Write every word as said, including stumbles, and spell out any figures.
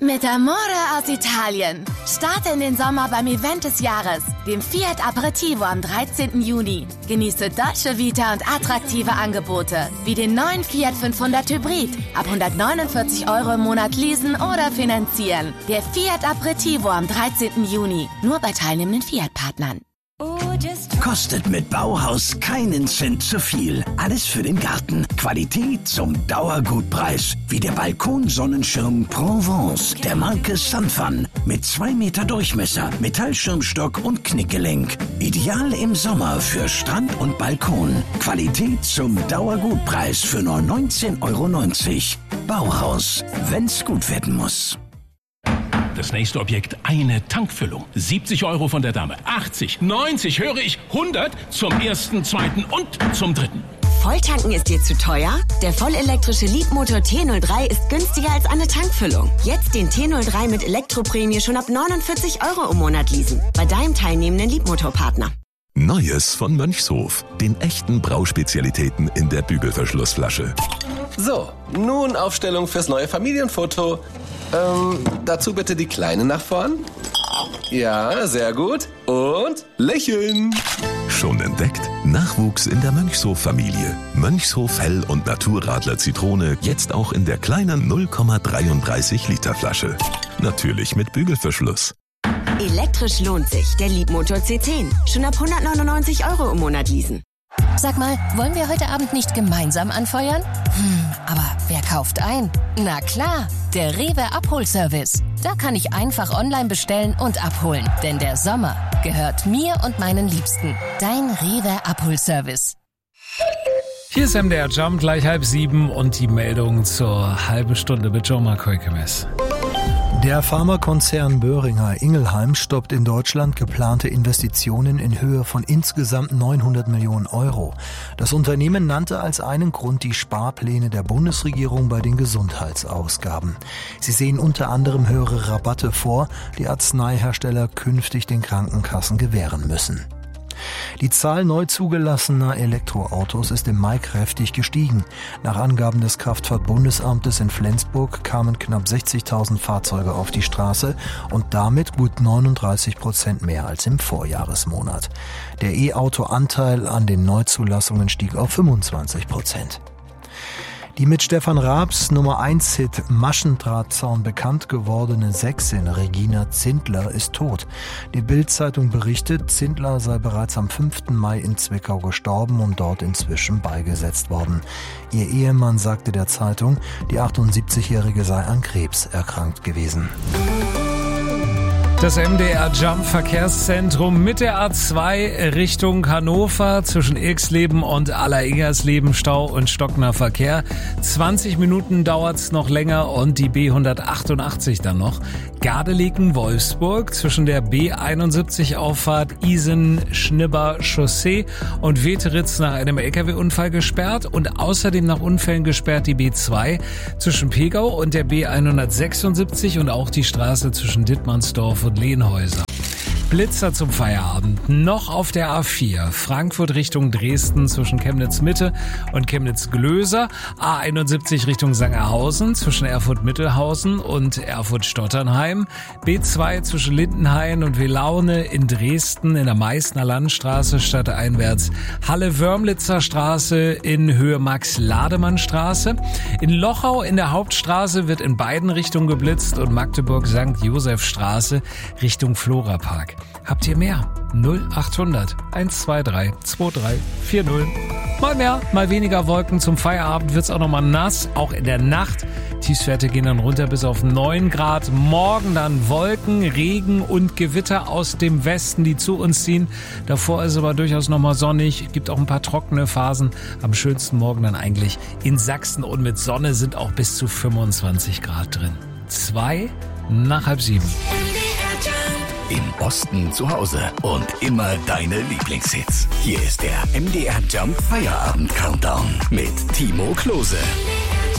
Mit Amore aus Italien. Starte in den Sommer beim Event des Jahres, dem Fiat Aperitivo am dreizehnten Juni. Genieße Dolce Vita und attraktive Angebote, wie den neuen Fiat fünfhundert Hybrid. Ab hundertneunundvierzig Euro im Monat leasen oder finanzieren. Der Fiat Aperitivo am dreizehnten Juni. Nur bei teilnehmenden Fiat-Partnern. Kostet mit Bauhaus keinen Cent zu viel. Alles für den Garten. Qualität zum Dauergutpreis. Wie der Balkonsonnenschirm Provence der Marke Sunfun. Mit zwei Meter Durchmesser, Metallschirmstock und Knickgelenk. Ideal im Sommer für Strand und Balkon. Qualität zum Dauergutpreis für nur neunzehn Euro neunzig. Bauhaus, wenn's gut werden muss. Das nächste Objekt, eine Tankfüllung. siebzig Euro von der Dame. achtzig, neunzig, höre ich, hundert zum ersten, zweiten und zum dritten. Volltanken ist dir zu teuer? Der vollelektrische Leapmotor T null drei ist günstiger als eine Tankfüllung. Jetzt den T null drei mit Elektroprämie schon ab neunundvierzig Euro im Monat leasen. Bei deinem teilnehmenden Leapmotor-Partner. Neues von Mönchshof. Den echten Brauspezialitäten in der Bügelverschlussflasche. So, nun Aufstellung fürs neue Familienfoto. Ähm, dazu bitte die Kleine nach vorn. Ja, sehr gut. Und lächeln. Schon entdeckt? Nachwuchs in der Mönchshof-Familie. Mönchshof Hell- und Naturradler Zitrone jetzt auch in der kleinen null Komma dreiunddreißig Liter Flasche. Natürlich mit Bügelverschluss. Elektrisch lohnt sich. Der Leapmotor C zehn. Schon ab hundertneunundneunzig Euro im Monat leasen. Sag mal, wollen wir heute Abend nicht gemeinsam anfeuern? Hm, aber wer kauft ein? Na klar, der Rewe Abholservice. Da kann ich einfach online bestellen und abholen. Denn der Sommer gehört mir und meinen Liebsten. Dein Rewe Abholservice. Hier ist M D R Jump, gleich halb sieben und die Meldung zur halben Stunde mit Joe Markoikemes. Der Pharmakonzern Boehringer Ingelheim stoppt in Deutschland geplante Investitionen in Höhe von insgesamt neunhundert Millionen Euro. Das Unternehmen nannte als einen Grund die Sparpläne der Bundesregierung bei den Gesundheitsausgaben. Sie sehen unter anderem höhere Rabatte vor, die Arzneihersteller künftig den Krankenkassen gewähren müssen. Die Zahl neu zugelassener Elektroautos ist im Mai kräftig gestiegen. Nach Angaben des Kraftfahrtbundesamtes in Flensburg kamen knapp sechzigtausend Fahrzeuge auf die Straße und damit gut neununddreißig Prozent mehr als im Vorjahresmonat. Der E-Auto-Anteil an den Neuzulassungen stieg auf fünfundzwanzig Prozent. Die mit Stefan Raabs Nummer eins Hit Maschendrahtzaun bekannt gewordene Sächsin Regina Zindler ist tot. Die Bild-Zeitung berichtet, Zindler sei bereits am fünften Mai in Zwickau gestorben und dort inzwischen beigesetzt worden. Ihr Ehemann sagte der Zeitung, die achtundsiebzigjährige sei an Krebs erkrankt gewesen. Das M D R Jump Verkehrszentrum mit der A zwei Richtung Hannover zwischen Ilksleben und Aller-Ingersleben Stau und stockender Verkehr. zwanzig Minuten dauert's noch länger und die B hundertachtundachtzig dann noch. Gardelegen-Wolfsburg zwischen der B einundsiebzig Auffahrt Isen-Schnibber Chaussee und Weteritz nach einem L K W-Unfall gesperrt und außerdem nach Unfällen gesperrt die B zwei zwischen Pegau und der B hundertsechsundsiebzig und auch die Straße zwischen Dittmannsdorf und Lehnhäuser. Blitzer zum Feierabend. Noch auf der A vier. Frankfurt Richtung Dresden zwischen Chemnitz Mitte und Chemnitz Glöser. A einundsiebzig Richtung Sangerhausen zwischen Erfurt Mittelhausen und Erfurt Stotternheim. B zwei zwischen Lindenhain und Welaune in Dresden in der Meißner Landstraße stadteinwärts. Halle-Wörmlitzer Straße in Höhe Max-Lademann-Straße. In Lochau in der Hauptstraße wird in beiden Richtungen geblitzt und Magdeburg-Sankt Josef Straße Richtung Florapark. Habt ihr mehr? null achthundert eins zwei drei zwei drei vier null. Mal mehr, mal weniger Wolken. Zum Feierabend wird's auch nochmal nass, auch in der Nacht. Tiefstwerte gehen dann runter bis auf neun Grad. Morgen dann Wolken, Regen und Gewitter aus dem Westen, die zu uns ziehen. Davor ist aber durchaus nochmal sonnig. Gibt auch ein paar trockene Phasen. Am schönsten morgen dann eigentlich in Sachsen und mit Sonne sind auch bis zu fünfundzwanzig Grad drin. Zwei nach halb sieben. Im Osten zu Hause und immer deine Lieblingshits. Hier ist der M D R Jump Feierabend Countdown mit Timo Klose.